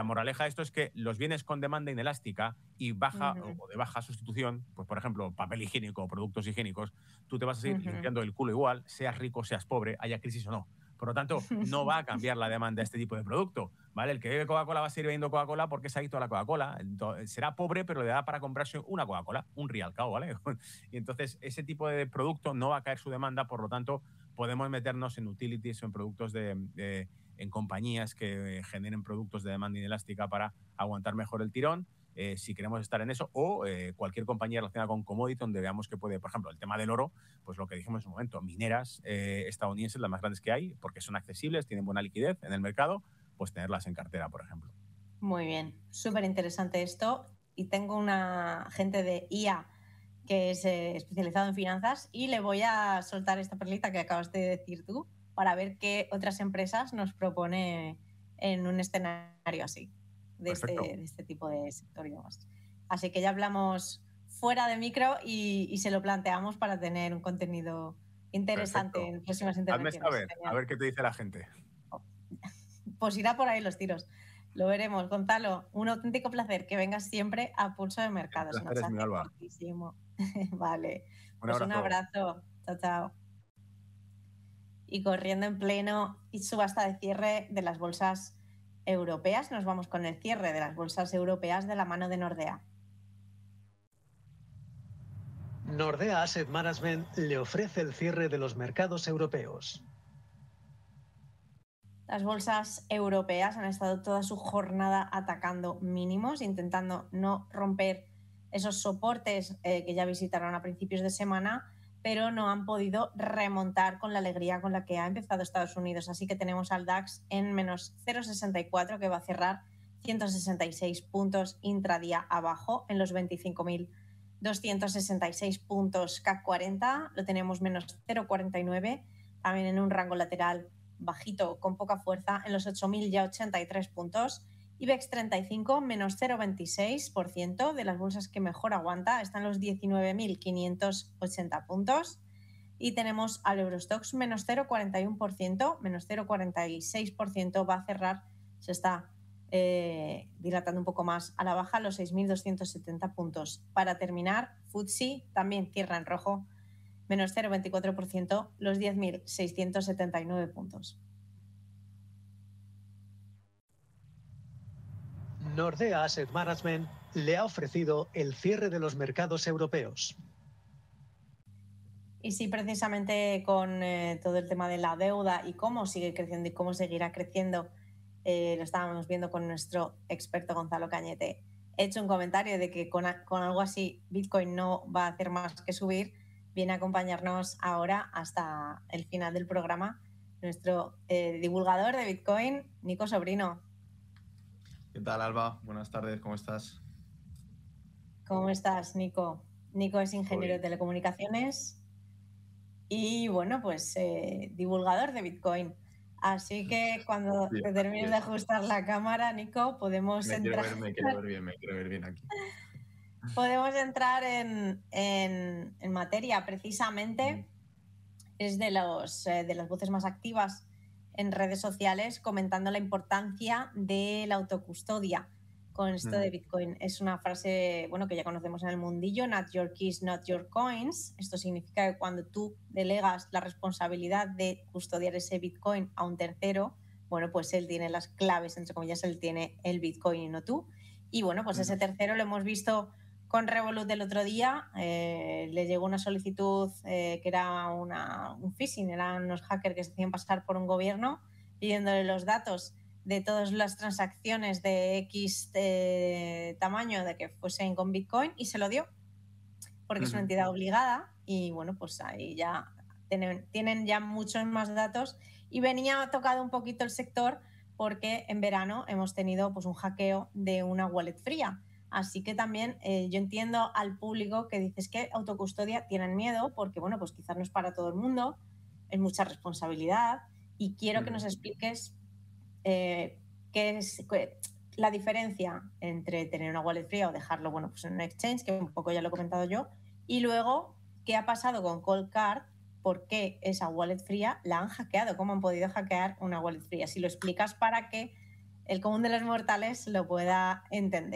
moraleja de esto es que los bienes con demanda inelástica y baja o de baja sustitución, pues por ejemplo, papel higiénico o productos higiénicos, tú te vas a seguir limpiando el culo igual, seas rico, seas pobre, haya crisis o no. Por lo tanto, no va a cambiar la demanda de este tipo de producto, ¿vale? El que bebe Coca-Cola va a seguir bebiendo Coca-Cola porque es adicto a la Coca-Cola. Será pobre, pero le da para comprarse una Coca-Cola, un Rialcao, ¿vale? Y entonces, ese tipo de producto no va a caer su demanda, por lo tanto, podemos meternos en utilities o en productos en compañías que generen productos de demanda inelástica para aguantar mejor el tirón, si queremos estar en eso, o cualquier compañía relacionada con commodity donde veamos que puede, por ejemplo, el tema del oro, pues lo que dijimos en un momento, mineras estadounidenses, las más grandes que hay, porque son accesibles, tienen buena liquidez en el mercado, pues tenerlas en cartera, por ejemplo. Muy bien, súper interesante esto. Y tengo una gente de IA que es especializado en finanzas y le voy a soltar esta perlita que acabas de decir tú para ver qué otras empresas nos propone en un escenario así, de este tipo de sector y demás. Así que ya hablamos fuera de micro y se lo planteamos para tener un contenido interesante en próximas intervenciones. Hazme saber, a ver qué te dice la gente. Pues irá por ahí los tiros. Lo veremos. Gonzalo, un auténtico placer que vengas siempre a Pulso de Mercados. El placer es mío, Alba. Vale. Un abrazo. Chao, chao. Y corriendo en pleno y subasta de cierre de las bolsas europeas, nos vamos con el cierre de las bolsas europeas de la mano de Nordea. Nordea Asset Management le ofrece el cierre de los mercados europeos. Las bolsas europeas han estado toda su jornada atacando mínimos, intentando no romper esos soportes que ya visitaron a principios de semana, pero no han podido remontar con la alegría con la que ha empezado Estados Unidos. Así que tenemos al DAX en menos 0,64, que va a cerrar 166 puntos intradía abajo en los 25.266 puntos. CAC 40 lo tenemos menos 0,49, también en un rango lateral bajito, con poca fuerza, en los 8.083 puntos. IBEX 35, menos 0,26%, de las bolsas que mejor aguanta, están los 19.580 puntos. Y tenemos al Eurostoxx menos 0,41%, menos 0,46%, va a cerrar, se está dilatando un poco más a la baja, los 6.270 puntos. Para terminar, FTSE también cierra en rojo, menos 0,24%, los 10.679 puntos. Nordea Asset Management le ha ofrecido el cierre de los mercados europeos. Y sí, precisamente con todo el tema de la deuda y cómo sigue creciendo y cómo seguirá creciendo, lo estábamos viendo con nuestro experto Gonzalo Cañete. He hecho un comentario de que con algo así Bitcoin no va a hacer más que subir. Viene a acompañarnos ahora hasta el final del programa nuestro divulgador de Bitcoin, Nico Sobrino. ¿Qué tal, Alba? Buenas tardes, ¿cómo estás? ¿Cómo estás, Nico? Nico es ingeniero de telecomunicaciones y, bueno, pues divulgador de Bitcoin. Así que cuando te termines de ajustar la cámara, Nico, podemos entrar... Me quiero ver bien aquí. Podemos entrar en materia. Precisamente es de las voces más activas en redes sociales comentando la importancia de la autocustodia con esto de Bitcoin. Es una frase, bueno, que ya conocemos en el mundillo, not your keys, not your coins. Esto significa que cuando tú delegas la responsabilidad de custodiar ese Bitcoin a un tercero, bueno, pues él tiene las claves, entre comillas, él tiene el Bitcoin y no tú. Y bueno, pues ese tercero lo hemos visto con Revolut del otro día. Le llegó una solicitud que era un phishing, eran unos hackers que se hacían pasar por un gobierno pidiéndole los datos de todas las transacciones de X tamaño de que fuesen con Bitcoin, y se lo dio porque es una entidad obligada y bueno, pues ahí ya tienen ya muchos más datos. Y venía tocado un poquito el sector porque en verano hemos tenido pues un hackeo de una wallet fría. Así que también yo entiendo al público que dices que autocustodia tienen miedo porque, bueno, pues quizás no es para todo el mundo, es mucha responsabilidad, y quiero que nos expliques qué es la diferencia entre tener una wallet fría o dejarlo, bueno, pues en un exchange, que un poco ya lo he comentado yo, y luego qué ha pasado con Coldcard, por qué esa wallet fría la han hackeado, cómo han podido hackear una wallet fría. Si lo explicas para que el común de los mortales lo pueda entender.